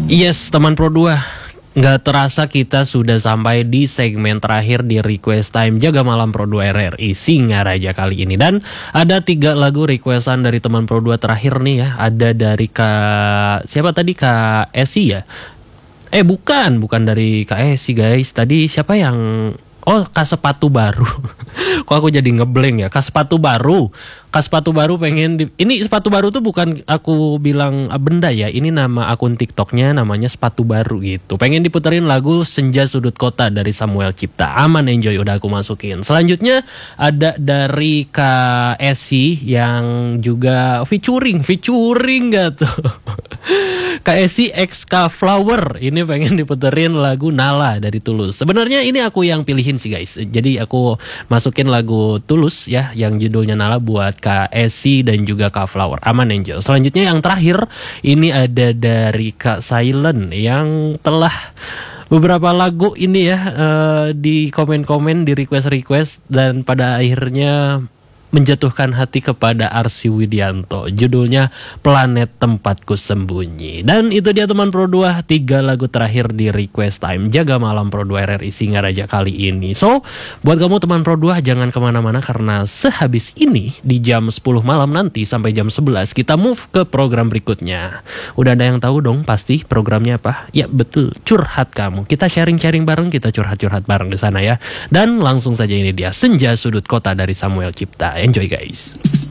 Yes, teman Pro 2. Nggak terasa kita sudah sampai di segmen terakhir di Request Time Jaga Malam Pro 2 RRI Singaraja kali ini. Dan ada 3 lagu requestan dari teman Pro 2 terakhir nih ya. Ada dari siapa tadi? Kak Esi ya? Bukan dari Kak Esi guys. Tadi siapa yang... Oh, Kak Sepatu Baru. Kok aku jadi ngeblank ya? Kak Sepatu Baru pengen ini Sepatu Baru tuh bukan aku bilang benda ya. Ini nama akun TikToknya, namanya Sepatu Baru gitu. Pengen diputerin lagu Senja Sudut Kota dari Samuel Cipta. Aman, enjoy, udah aku masukin. Selanjutnya ada dari Kak Esi yang juga featuring gak tuh? Kak Esi X K Flower ini pengen diputerin lagu Nala dari Tulus. Sebenarnya ini aku yang pilihin sih guys. Jadi aku masukin lagu Tulus ya yang judulnya Nala buat Kak Esi dan juga Kak Flower. Aman, Angel. Selanjutnya yang terakhir ini ada dari Kak Silent yang telah beberapa lagu ini ya di komen-komen, di request dan pada akhirnya menjatuhkan hati kepada Arsy Widianto. Judulnya Planet Tempatku Sembunyi. Dan itu dia teman Pro 2, 3 lagu terakhir di Request Time Jaga Malam Pro 2 RRI Singaraja kali ini. So, buat kamu teman Pro 2 jangan kemana-mana karena sehabis ini di jam 10 malam nanti sampai jam 11 kita move ke program berikutnya. Udah ada yang tahu dong pasti programnya apa? Ya betul, curhat kamu. Kita sharing-sharing bareng, kita curhat-curhat bareng di sana ya. Dan langsung saja ini dia Senja Sudut Kota dari Samuel Cipta. Enjoy guys.